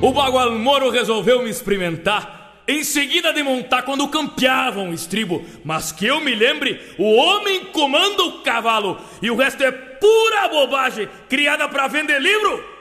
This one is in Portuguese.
o Bagual Moro resolveu me experimentar, em seguida de montar quando campeavam o estribo. Mas que eu me lembre, o homem comanda o cavalo, e o resto é pura bobagem, criada pra vender livro.